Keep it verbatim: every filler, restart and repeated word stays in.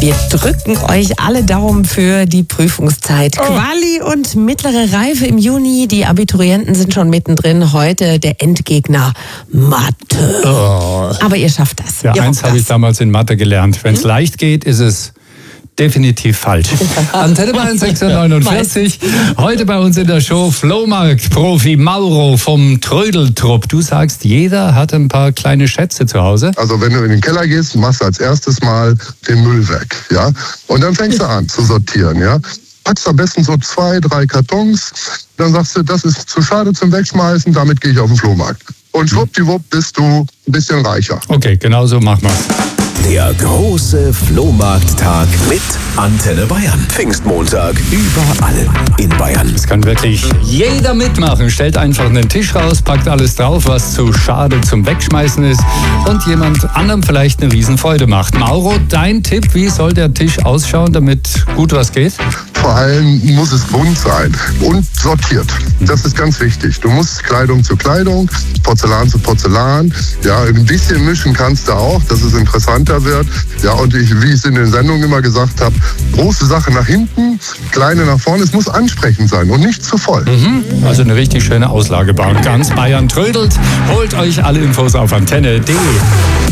Wir drücken euch alle Daumen für die Prüfungszeit. Oh. Quali und mittlere Reife im Juni. Die Abiturienten sind schon mittendrin. Heute der Endgegner Mathe. Oh. Aber ihr schafft das. Ja, ihr eins habe ich damals in Mathe gelernt. Wenn es hm? leicht geht, ist es definitiv falsch. Antenne Bayern sechs neunundvierzig. Heute bei uns in der Show Flohmarkt-Profi Mauro vom Trödeltrupp. Du sagst, jeder hat ein paar kleine Schätze zu Hause. Also wenn du in den Keller gehst, machst du als erstes mal den Müll weg, ja? Und dann fängst du an zu sortieren, ja? Packst am besten so zwei, drei Kartons. Dann sagst du, das ist zu schade zum Wegschmeißen, damit gehe ich auf den Flohmarkt. Und schwuppdiwupp bist du ein bisschen reicher. Okay, genau so machen wir's. Der große Flohmarkttag mit Antenne Bayern. Pfingstmontag überall in Bayern. Es kann wirklich jeder mitmachen. Stellt einfach einen Tisch raus, packt alles drauf, was zu schade zum Wegschmeißen ist und jemand anderem vielleicht eine Riesenfreude macht. Mauro, dein Tipp, wie soll der Tisch ausschauen, damit gut was geht? Vor allem muss es bunt sein und sortiert. Das ist ganz wichtig. Du musst Kleidung zu Kleidung, Porzellan zu Porzellan. Ja, ein bisschen mischen kannst du auch, dass es interessanter wird. Ja, und ich, wie ich es in den Sendungen immer gesagt habe, große Sache nach hinten, kleine nach vorne. Es muss ansprechend sein und nicht zu voll. Mhm. Also eine richtig schöne Auslage bauen. Ganz Bayern trödelt. Holt euch alle Infos auf antenne punkt de.